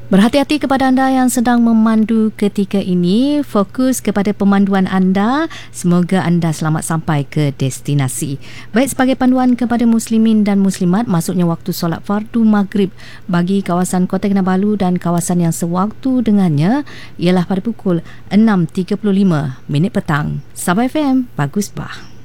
Berhati-hati kepada anda yang sedang memandu ketika ini. Fokus kepada pemanduan anda. Semoga anda selamat sampai ke destinasi. Baik, sebagai panduan kepada muslimin dan muslimat, masuknya waktu solat fardu maghrib bagi kawasan Kota Kinabalu dan kawasan yang sewaktu dengannya ialah pada pukul 6.35 petang. Sabah FM, bagus bah.